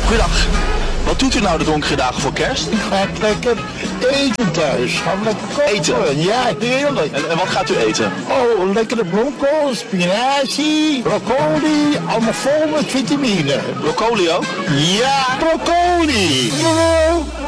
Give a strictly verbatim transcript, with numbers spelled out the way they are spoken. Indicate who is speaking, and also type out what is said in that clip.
Speaker 1: Goedendag. Wat doet u nou de donkere dagen voor kerst?
Speaker 2: Ik ga lekker eten thuis. Ga lekker koken.
Speaker 1: Eten?
Speaker 2: Ja, heerlijk.
Speaker 1: En, en wat gaat u eten?
Speaker 2: Oh, lekkere bloemkool, spinazie, broccoli, allemaal vol met vitamine.
Speaker 1: Broccoli ook?
Speaker 2: Ja, broccoli.